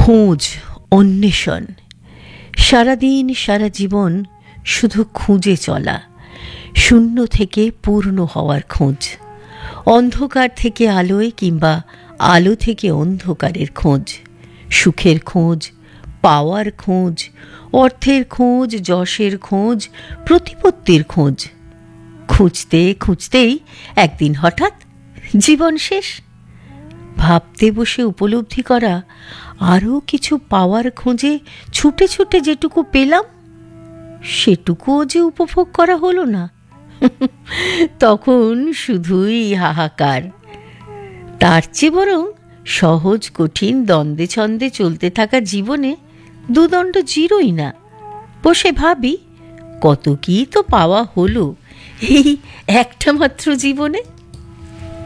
খোঁজ, অন্বেষণ, সারাদিন সারা জীবন শুধু খুঁজে চলা, শূন্য থেকে পূর্ণ হওয়ার খোঁজ, অন্ধকার থেকে আলোয় কিংবা আলো থেকে অন্ধকারের খোঁজ, সুখের খোঁজ, পাওয়ার খোঁজ, অর্থের খোঁজ, যশের খোঁজ, প্রতিপত্তির খোঁজ। খুঁজতে খুঁজতেই একদিন হঠাৎ জীবন শেষ। ভাবতে বসে উপলব্ধি করা, আরও কিছু পাওয়ার খোঁজে ছুটে ছুটে যেটুকু পেলাম সেটুকুও যে উপভোগ করা হলো না। তখন শুধুই হাহাকার। তার চেয়ে বরং সহজ কঠিন দ্বন্দ্বে ছন্দে চলতে থাকা জীবনে দুদণ্ড জিরোই না, বসে ভাবি কত কি তো পাওয়া হলো এই একটা মাত্র জীবনে।